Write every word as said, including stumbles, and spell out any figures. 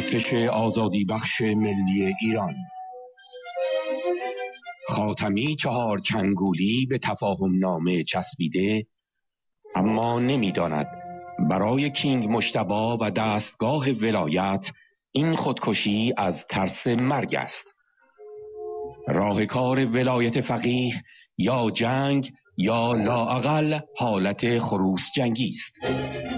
ارتش آزادی بخش ملی ایران. خاتمی چهار چنگولی به تفاهم نامه چسبیده، اما نمی‌داند برای کینگ مجتبی و دستگاه ولایت این خودکشی از ترس مرگ است. راه کار ولایت فقیه یا جنگ یا لااقل حالت خروس جنگی است.